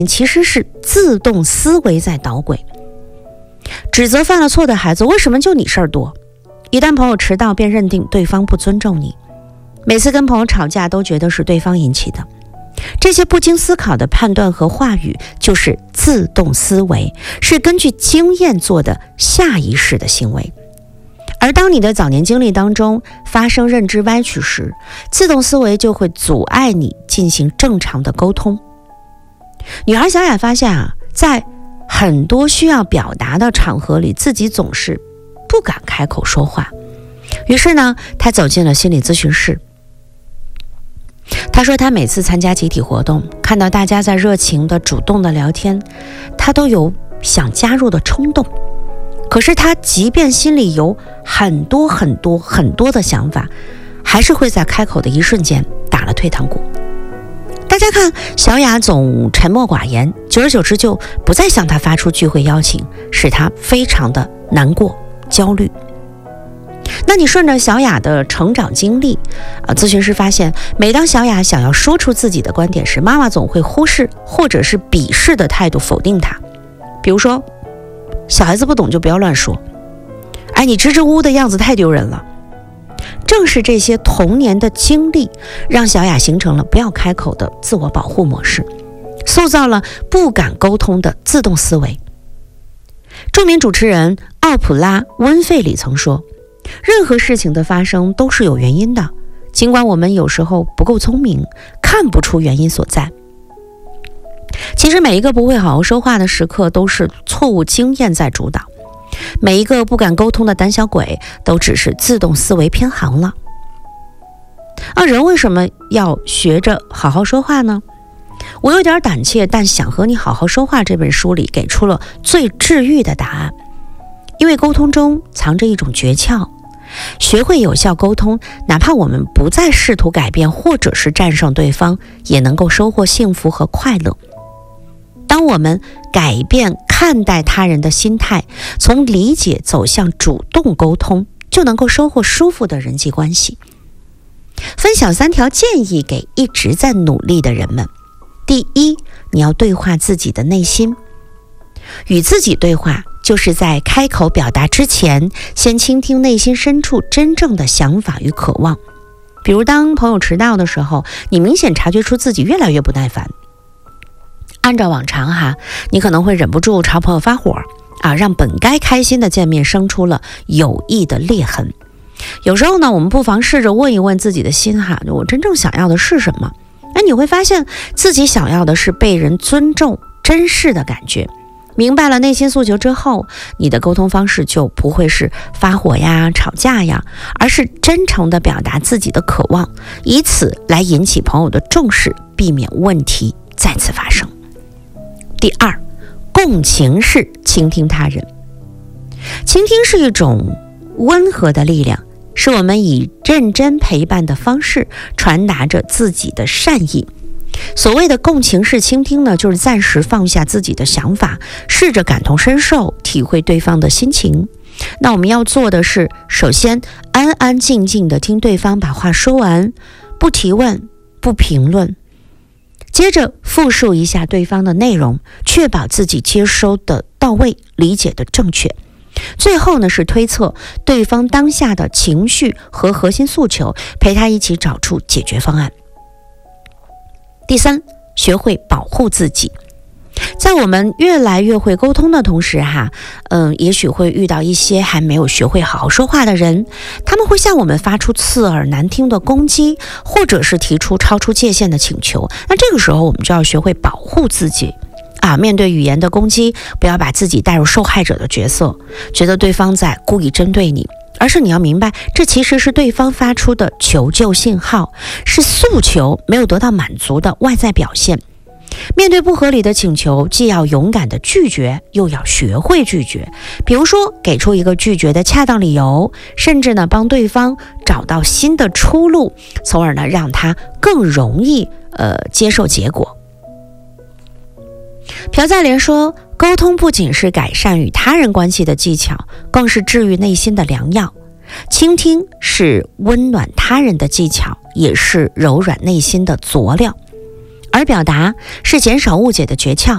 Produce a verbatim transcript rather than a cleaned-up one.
其实是自动思维在捣鬼。指责犯了错的孩子，为什么就你事儿多？一旦朋友迟到，便认定对方不尊重你。每次跟朋友吵架，都觉得是对方引起的。这些不经思考的判断和话语，就是自动思维，是根据经验做的下意识的行为。而当你的早年经历当中发生认知歪曲时，自动思维就会阻碍你进行正常的沟通。女孩小雅发现啊，在很多需要表达的场合里，自己总是不敢开口说话。于是呢，她走进了心理咨询室。她说她每次参加集体活动，看到大家在热情的主动的聊天，她都有想加入的冲动。可是她即便心里有很多很多很多的想法，还是会在开口的一瞬间打了退堂鼓。大家看，小雅总沉默寡言，久而久之就不再向她发出聚会邀请，使她非常的难过、焦虑。那你顺着小雅的成长经历，呃，咨询师发现，每当小雅想要说出自己的观点时，妈妈总会忽视或者是鄙视的态度否定她。比如说，小孩子不懂就不要乱说，哎，你支支吾吾的样子太丢人了。正是这些童年的经历，让小雅形成了不要开口的自我保护模式，塑造了不敢沟通的自动思维。著名主持人奥普拉·温费里曾说，任何事情的发生都是有原因的，尽管我们有时候不够聪明，看不出原因所在。其实每一个不会好好说话的时刻，都是错误经验在主导。每一个不敢沟通的胆小鬼，都只是自动思维偏航了。而人为什么要学着好好说话呢？我有点胆怯，但想和你好好说话这本书里给出了最治愈的答案。因为沟通中藏着一种诀窍，学会有效沟通，哪怕我们不再试图改变或者是战胜对方，也能够收获幸福和快乐。当我们改变看待他人的心态，从理解走向主动沟通，就能够收获舒服的人际关系。分享三条建议给一直在努力的人们。第一，你要对话自己的内心。与自己对话，就是在开口表达之前，先倾听内心深处真正的想法与渴望。比如当朋友迟到的时候，你明显察觉出自己越来越不耐烦。按照往常哈，你可能会忍不住朝朋友发火啊，让本该开心的见面生出了有意的裂痕。有时候呢，我们不妨试着问一问自己的心哈，我真正想要的是什么？哎，你会发现自己想要的是被人尊重、珍视的感觉。明白了内心诉求之后，你的沟通方式就不会是发火呀、吵架呀，而是真诚地表达自己的渴望，以此来引起朋友的重视，避免问题再次发生。第二，共情式倾听他人。倾听是一种温和的力量，是我们以认真陪伴的方式传达着自己的善意。所谓的共情式倾听呢，就是暂时放下自己的想法，试着感同身受，体会对方的心情。那我们要做的是，首先安安静静地听对方把话说完，不提问，不评论。接着复述一下对方的内容，确保自己接收的到位，理解的正确。最后呢，是推测对方当下的情绪和核心诉求，陪他一起找出解决方案。第三，学会保护自己。在我们越来越会沟通的同时哈，嗯，也许会遇到一些还没有学会好好说话的人，他们会向我们发出刺耳难听的攻击，或者是提出超出界限的请求。那这个时候我们就要学会保护自己啊，面对语言的攻击，不要把自己带入受害者的角色，觉得对方在故意针对你，而是你要明白，这其实是对方发出的求救信号，是诉求没有得到满足的外在表现。面对不合理的请求，既要勇敢的拒绝，又要学会拒绝。比如说，给出一个拒绝的恰当理由，甚至呢，帮对方找到新的出路，从而呢，让他更容易呃接受结果。朴赞莲说，沟通不仅是改善与他人关系的技巧，更是治愈内心的良药。倾听是温暖他人的技巧，也是柔软内心的佐料。而表达是减少误解的诀窍，